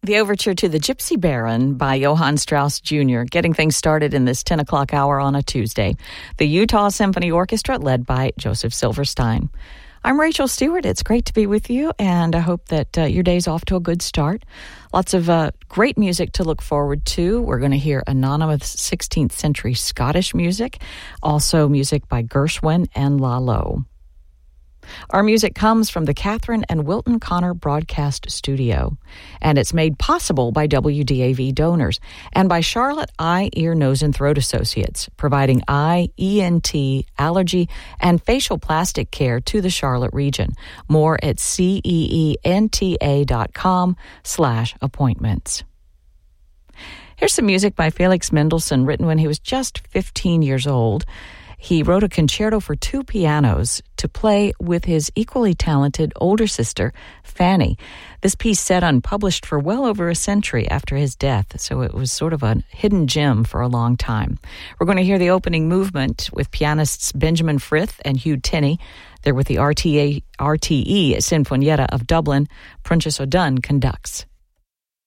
The overture to the Gypsy Baron by Johann Strauss Jr., getting things started in this 10 o'clock hour on a Tuesday. The Utah Symphony Orchestra, led by Joseph Silverstein. I'm Rachel Stewart. It's great to be with you, and I hope that your day's off to a good start. Lots of great music to look forward to. We're going to hear anonymous 16th century Scottish music, also music by Gershwin and Lalo. Our music comes from the Catherine and Wilton Connor Broadcast Studio, and it's made possible by WDAV donors and by Charlotte Eye, Ear, Nose, and Throat Associates, providing eye, ENT, allergy, and facial plastic care to the Charlotte region. More at ceenta.com/appointments. Here's some music by Felix Mendelssohn, written when he was just 15 years old. He wrote a concerto for two pianos to play with his equally talented older sister, Fanny. This piece sat unpublished for well over a century after his death, so it was sort of a hidden gem for a long time. We're going to hear the opening movement with pianists Benjamin Frith and Hugh Tinney. They're with the RTE Sinfonietta of Dublin. Prunchas O'Dunn conducts.